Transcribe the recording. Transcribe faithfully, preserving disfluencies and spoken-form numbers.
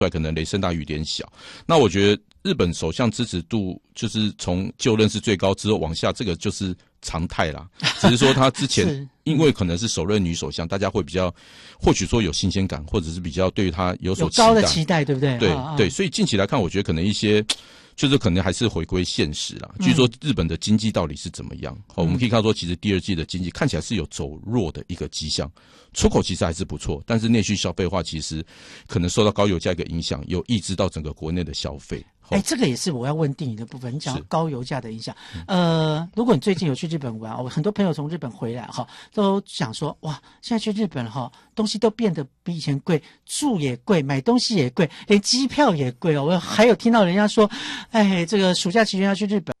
来可能雷声大雨点小。那我觉得日本首相支持度就是从就任是最高之后往下，这个就是常态啦。只是说他之前因为可能是首任女首相，大家会比较或许说有新鲜感，或者是比较对于他有所期待， 有高的期待，对不对？ 对、 啊啊对，所以近期来看，我觉得可能一些。就是可能还是回归现实啦。据说日本的经济到底是怎么样？嗯、我们可以看到说，其实第二季的经济看起来是有走弱的一个迹象，出口其实还是不错，但是内需消费的话，其实可能受到高油价一个影响，有抑制到整个国内的消费。 哎、欸，这个也是我要问定你的部分。你讲高油价的影响，呃，如果你最近有去日本玩，我很多朋友从日本回来哈，都想说哇，现在去日本哈，东西都变得比以前贵，住也贵，买东西也贵，连机票也贵哦。我还有听到人家说，哎，这个暑假期间要去日本。